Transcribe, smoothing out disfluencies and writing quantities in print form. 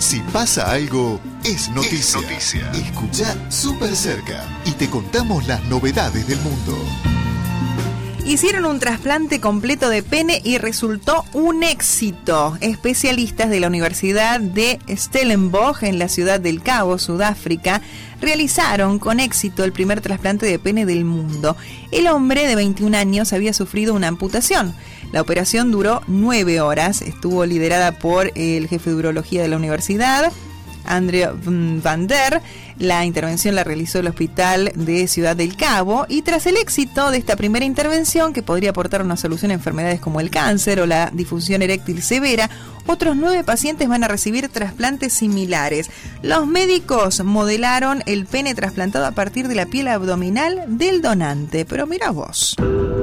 Si pasa algo, es noticia. Escuchá Súper Cerca y te contamos las novedades del mundo. Hicieron un trasplante completo de pene y resultó un éxito. Especialistas de la Universidad de Stellenbosch en la ciudad del Cabo, Sudáfrica, realizaron con éxito el primer trasplante de pene del mundo. El hombre de 21 años había sufrido una amputación. La operación duró 9 horas. Estuvo liderada por el jefe de urología de la universidad, André van der. La intervención la realizó el Hospital de Ciudad del Cabo y tras el éxito de esta primera intervención, que podría aportar una solución a enfermedades como el cáncer o la disfunción eréctil severa, otros 9 pacientes van a recibir trasplantes similares. Los médicos modelaron el pene trasplantado a partir de la piel abdominal del donante. Pero mira vos.